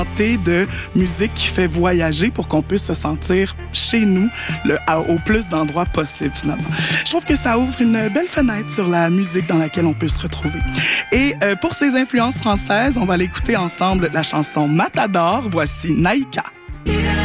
de musique qui fait voyager pour qu'on puisse se sentir chez nous au plus d'endroits possible, finalement. Je trouve que ça ouvre une belle fenêtre sur la musique dans laquelle on peut se retrouver. Et pour ces influences françaises, on va l'écouter ensemble la chanson Matador. Voici Naïka.